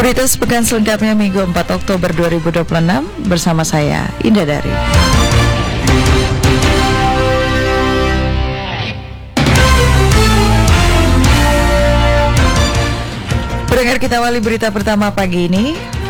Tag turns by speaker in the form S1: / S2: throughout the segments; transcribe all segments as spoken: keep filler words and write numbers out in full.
S1: Berita sepekan selengkapnya Minggu empat Oktober dua ribu dua puluh enam bersama saya, Indah Dari. Pendengar, kita awali berita pertama pagi ini.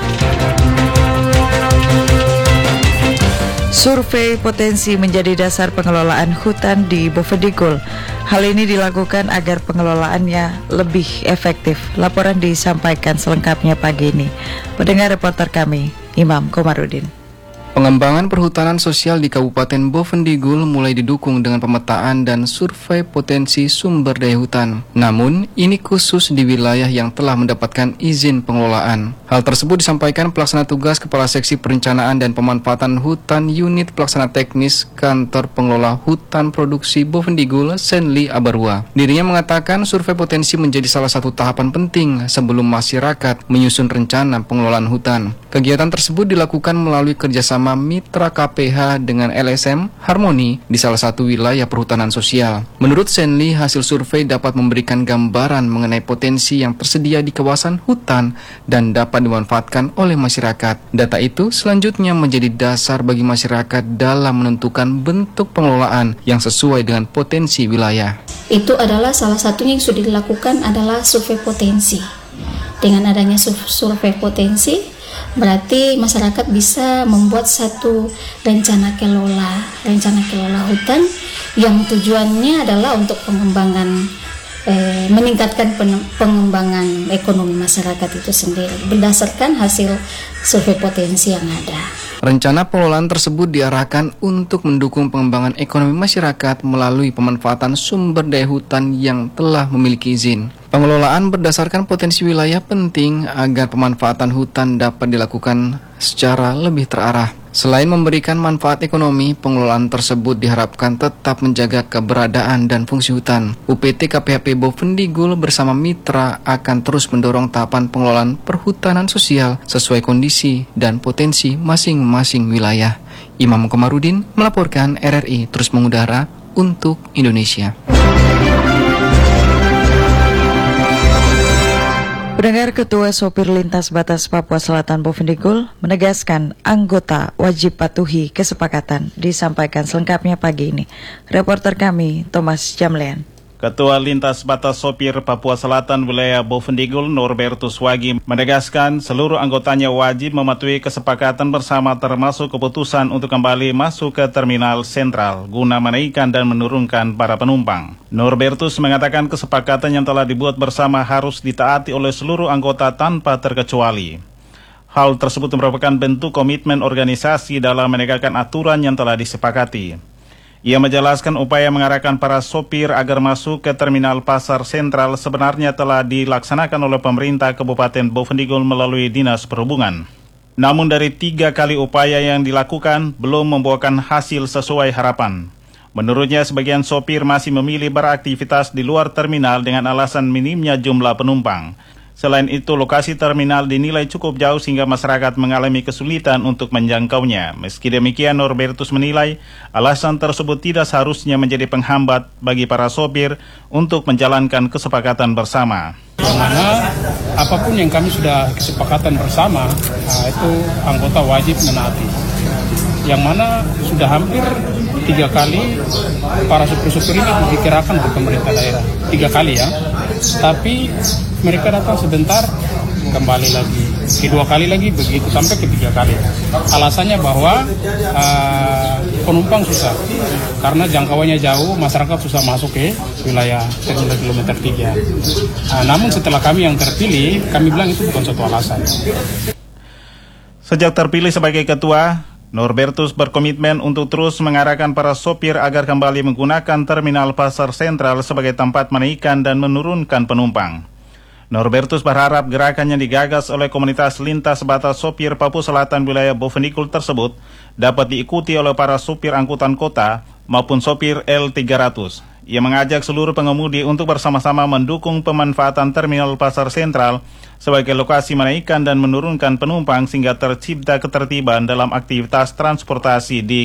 S1: Survei potensi menjadi dasar pengelolaan hutan di Bovendigul. Hal ini dilakukan agar pengelolaannya lebih efektif. Laporan disampaikan selengkapnya pagi ini. Pendengar, reporter kami, Imam Komarudin.
S2: Pengembangan perhutanan sosial di Kabupaten Bovendigul mulai didukung dengan pemetaan dan survei potensi sumber daya hutan. Namun, ini khusus di wilayah yang telah mendapatkan izin pengelolaan. Hal tersebut disampaikan Pelaksana Tugas Kepala Seksi Perencanaan dan Pemanfaatan Hutan Unit Pelaksana Teknis Kantor Pengelola Hutan Produksi Bovendigul, Senli Abarwa. Dirinya mengatakan survei potensi menjadi salah satu tahapan penting sebelum masyarakat menyusun rencana pengelolaan hutan. Kegiatan tersebut dilakukan melalui kerjasama mitra K P H dengan L S M Harmoni di salah satu wilayah perhutanan sosial. Menurut Senli, hasil survei dapat memberikan gambaran mengenai potensi yang tersedia di kawasan hutan dan dapat dimanfaatkan oleh masyarakat. Data itu selanjutnya menjadi dasar bagi masyarakat dalam menentukan bentuk pengelolaan yang sesuai dengan potensi wilayah.
S3: Itu adalah salah satunya yang sudah dilakukan adalah survei potensi. Dengan adanya survei potensi, berarti masyarakat bisa membuat satu rencana kelola, rencana kelola hutan yang tujuannya adalah untuk pengembangan, eh, meningkatkan pengembangan ekonomi masyarakat itu sendiri berdasarkan hasil survei potensi yang ada.
S2: Rencana pengelolaan tersebut diarahkan untuk mendukung pengembangan ekonomi masyarakat melalui pemanfaatan sumber daya hutan yang telah memiliki izin. Pengelolaan berdasarkan potensi wilayah penting agar pemanfaatan hutan dapat dilakukan secara lebih terarah. Selain memberikan manfaat ekonomi, pengelolaan tersebut diharapkan tetap menjaga keberadaan dan fungsi hutan. U P T K P H P Bovendigul bersama mitra akan terus mendorong tahapan pengelolaan perhutanan sosial sesuai kondisi dan potensi masing-masing wilayah. Imam Komarudin melaporkan R R I terus mengudara untuk Indonesia.
S1: Pendengar, Ketua Sopir Lintas Batas Papua Selatan Bovendigul menegaskan anggota wajib patuhi kesepakatan. Disampaikan selengkapnya pagi ini. Reporter kami, Thomas Jamlean.
S4: Ketua Lintas Batas Sopir Papua Selatan wilayah Bovendigul, Norbertus Wagi, menegaskan seluruh anggotanya wajib mematuhi kesepakatan bersama termasuk keputusan untuk kembali masuk ke terminal sentral guna menaikkan dan menurunkan para penumpang. Norbertus mengatakan kesepakatan yang telah dibuat bersama harus ditaati oleh seluruh anggota tanpa terkecuali. Hal tersebut merupakan bentuk komitmen organisasi dalam menegakkan aturan yang telah disepakati. Ia menjelaskan upaya mengarahkan para sopir agar masuk ke terminal pasar sentral sebenarnya telah dilaksanakan oleh pemerintah Kabupaten Bovendigul melalui Dinas Perhubungan. Namun dari tiga kali upaya yang dilakukan belum membuahkan hasil sesuai harapan. Menurutnya sebagian sopir masih memilih beraktivitas di luar terminal dengan alasan minimnya jumlah penumpang. Selain itu, lokasi terminal dinilai cukup jauh sehingga masyarakat mengalami kesulitan untuk menjangkaunya. Meski demikian, Norbertus menilai alasan tersebut tidak seharusnya menjadi penghambat bagi para sopir untuk menjalankan kesepakatan bersama.
S5: Yang mana apapun yang kami sudah kesepakatan bersama, nah itu anggota wajib menaati. Yang mana sudah hampir tiga kali para supir-supir ini dikerahkan oleh pemerintah daerah. Tiga kali ya. Tapi mereka datang sebentar, kembali lagi. Kedua kali lagi, begitu sampai ketiga kali. Alasannya bahwa uh, penumpang susah. Karena jangkauannya jauh, masyarakat susah masuk ke wilayah terminal kilometer tiga. Uh, namun setelah kami yang terpilih, kami bilang itu bukan suatu alasan.
S4: Sejak terpilih sebagai ketua, Norbertus berkomitmen untuk terus mengarahkan para sopir agar kembali menggunakan terminal pasar sentral sebagai tempat menaikkan dan menurunkan penumpang. Norbertus berharap gerakan yang digagas oleh komunitas lintas batas sopir Papua Selatan wilayah Bovendigul tersebut dapat diikuti oleh para sopir angkutan kota maupun sopir L tiga ratus. Ia mengajak seluruh pengemudi untuk bersama-sama mendukung pemanfaatan terminal pasar sentral sebagai lokasi menaikkan dan menurunkan penumpang sehingga tercipta ketertiban dalam aktivitas transportasi di